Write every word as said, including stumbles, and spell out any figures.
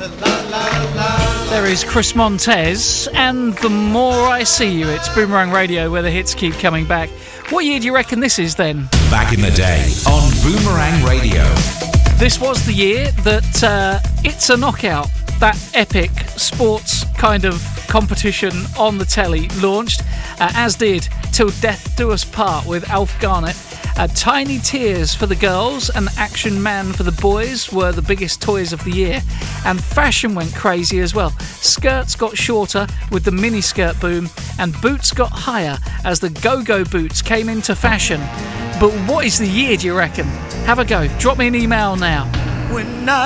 There is Chris Montez and The More I See You. It's Boomerang Radio where the hits keep coming back. What year do you reckon this is then? Back in the day on Boomerang Radio. This was the year that uh, It's a Knockout, that epic sports kind of competition on the telly, launched, uh, as did Till Death Do Us Part with Alf Garnett. Uh, Tiny Tears for the girls and Action Man for the boys were the biggest toys of the year, and fashion went crazy as well. Skirts got shorter with the miniskirt boom, and boots got higher as the go-go boots came into fashion. But what is the year, do you reckon? Have a go. Drop me an email now. When I